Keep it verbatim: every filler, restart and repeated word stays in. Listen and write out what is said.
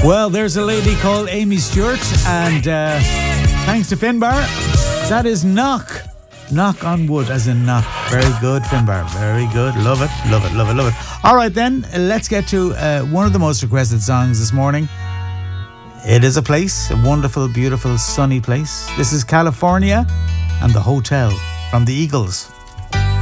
Well, there's a lady called Amy Stewart, and uh, thanks to Finbar, that is Knock. Knock on wood, as in knock. Very good, Finbar. Very good. Love it, love it, love it, love it. All right, then, let's get to uh, one of the most requested songs this morning. It is a place, a wonderful, beautiful, sunny place. This is California and The Hotel from the Eagles.